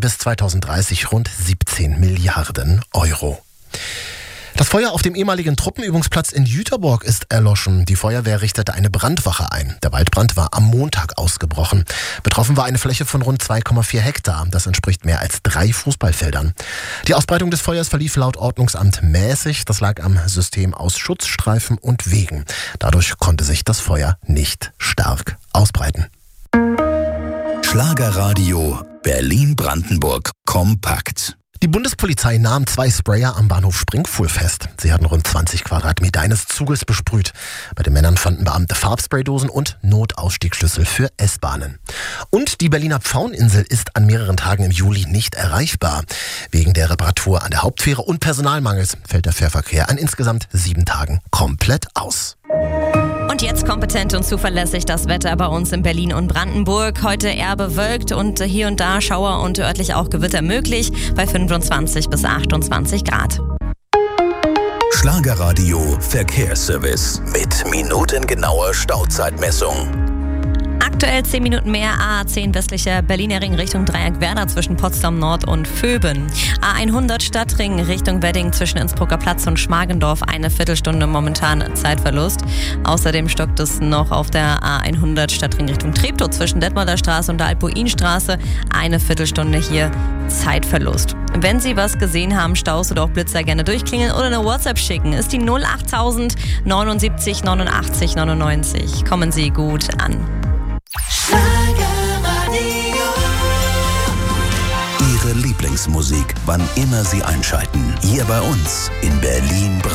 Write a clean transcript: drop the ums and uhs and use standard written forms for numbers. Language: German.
bis 2030 rund 17 Milliarden Euro. Das Feuer auf dem ehemaligen Truppenübungsplatz in Jüterborg ist erloschen. Die Feuerwehr richtete eine Brandwache ein. Der Waldbrand war am Montag ausgebrochen. Betroffen war eine Fläche von rund 2,4 Hektar. Das entspricht mehr als 3 Fußballfeldern. Die Ausbreitung des Feuers verlief laut Ordnungsamt mäßig. Das lag am System aus Schutzstreifen und Wegen. Dadurch konnte sich das Feuer nicht stark ausbreiten. Schlagerradio Berlin-Brandenburg kompakt. Die Bundespolizei nahm 2 Sprayer am Bahnhof Springfuhl fest. Sie hatten rund 20 Quadratmeter eines Zuges besprüht. Bei den Männern fanden Beamte Farbspraydosen und Notausstiegsschlüssel für S-Bahnen. Und die Berliner Pfaueninsel ist an mehreren Tagen im Juli nicht erreichbar. Wegen der Reparatur an der Hauptfähre und Personalmangels fällt der Fährverkehr an insgesamt 7 Tagen komplett aus. Und jetzt kompetent und zuverlässig das Wetter bei uns in Berlin und Brandenburg. Heute eher bewölkt und hier und da Schauer und örtlich auch Gewitter möglich bei 25 bis 28 Grad. Schlagerradio Verkehrsservice mit minutengenauer Stauzeitmessung. Aktuell 10 Minuten mehr A10 westlicher Berliner Ring Richtung Dreieck Werder zwischen Potsdam Nord und Vöben. A100 Stadtring Richtung Wedding zwischen Innsbrucker Platz und Schmargendorf eine Viertelstunde momentan Zeitverlust. Außerdem stockt es noch auf der A100 Stadtring Richtung Treptow zwischen Detmolder Straße und der Alpuinstraße eine Viertelstunde hier Zeitverlust. Wenn Sie was gesehen haben, Staus oder auch Blitzer, gerne durchklingeln oder eine WhatsApp schicken. Ist die 08000 79 89 99. Kommen Sie gut an. Ihre Lieblingsmusik, wann immer Sie einschalten. Hier bei uns in Berlin.